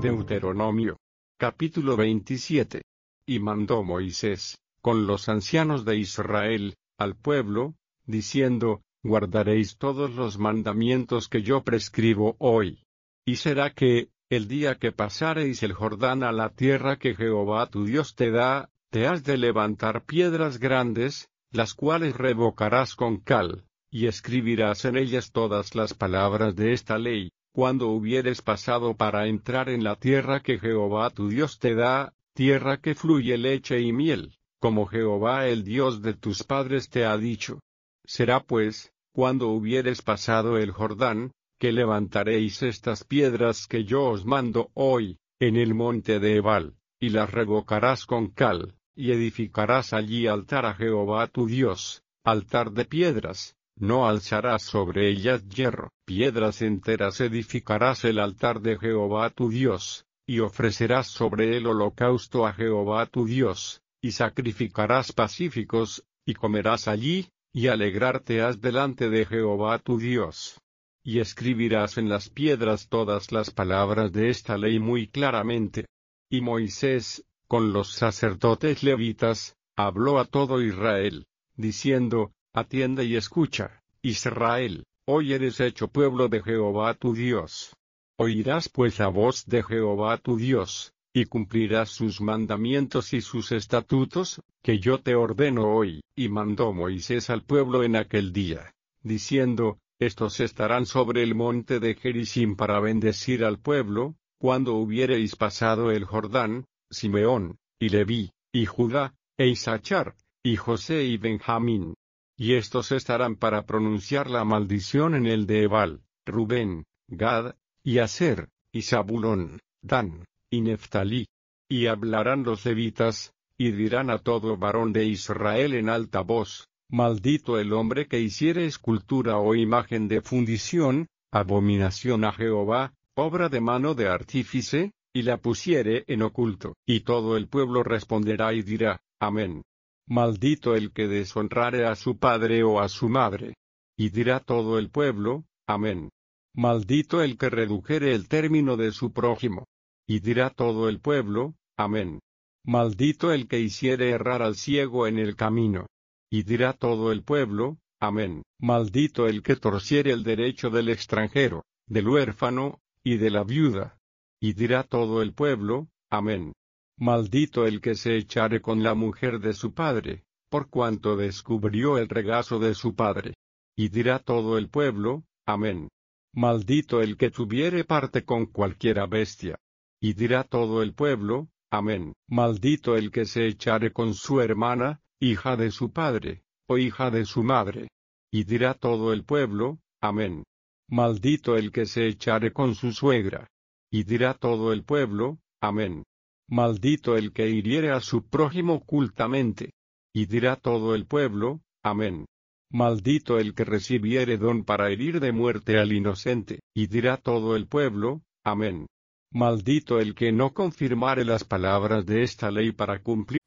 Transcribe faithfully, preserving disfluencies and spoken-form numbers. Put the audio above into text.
Deuteronomio. Capítulo veintisiete. Y mandó Moisés, con los ancianos de Israel, al pueblo, diciendo, guardaréis todos los mandamientos que yo prescribo hoy. Y será que, el día que pasareis el Jordán a la tierra que Jehová tu Dios te da, te has de levantar piedras grandes, las cuales revocarás con cal, y escribirás en ellas todas las palabras de esta ley, cuando hubieres pasado para entrar en la tierra que Jehová tu Dios te da, tierra que fluye leche y miel, como Jehová el Dios de tus padres te ha dicho. Será pues, cuando hubieres pasado el Jordán, que levantaréis estas piedras que yo os mando hoy, en el monte de Ebal, y las revocarás con cal, y edificarás allí altar a Jehová tu Dios, altar de piedras. No alzarás sobre ellas hierro, piedras enteras edificarás el altar de Jehová tu Dios, y ofrecerás sobre él holocausto a Jehová tu Dios, y sacrificarás pacíficos, y comerás allí, y alegrarte has delante de Jehová tu Dios. Y escribirás en las piedras todas las palabras de esta ley muy claramente. Y Moisés, con los sacerdotes levitas, habló a todo Israel, diciendo, Atiende y escucha, Israel, hoy eres hecho pueblo de Jehová tu Dios. Oirás pues la voz de Jehová tu Dios, y cumplirás sus mandamientos y sus estatutos, que yo te ordeno hoy. Y mandó Moisés al pueblo en aquel día, diciendo, Estos estarán sobre el monte de Gerizim para bendecir al pueblo, cuando hubiereis pasado el Jordán, Simeón, y Leví, y Judá, e Isachar, y José y Benjamín. Y estos estarán para pronunciar la maldición en el de Ebal, Rubén, Gad, y Aser, y Zabulón, Dan, y Neftalí. Y hablarán los levitas, y dirán a todo varón de Israel en alta voz, Maldito el hombre que hiciere escultura o imagen de fundición, abominación a Jehová, obra de mano de artífice, y la pusiere en oculto. Y todo el pueblo responderá y dirá, Amén. Maldito el que deshonrare a su padre o a su madre. Y dirá todo el pueblo, Amén. Maldito el que redujere el término de su prójimo. Y dirá todo el pueblo, Amén. Maldito el que hiciere errar al ciego en el camino. Y dirá todo el pueblo, Amén. Maldito el que torciere el derecho del extranjero, del huérfano, y de la viuda. Y dirá todo el pueblo, Amén. Maldito el que se echare con la mujer de su padre, por cuanto descubrió el regazo de su padre. Y dirá todo el pueblo, Amén. Maldito el que tuviere parte con cualquiera bestia. Y dirá todo el pueblo, Amén. Maldito el que se echare con su hermana, hija de su padre, o hija de su madre. Y dirá todo el pueblo, Amén. Maldito el que se echare con su suegra. Y dirá todo el pueblo, Amén. Maldito el que hiriere a su prójimo ocultamente. Y dirá todo el pueblo, Amén. Maldito el que recibiere don para herir de muerte al inocente. Y dirá todo el pueblo, Amén. Maldito el que no confirmare las palabras de esta ley para cumplir.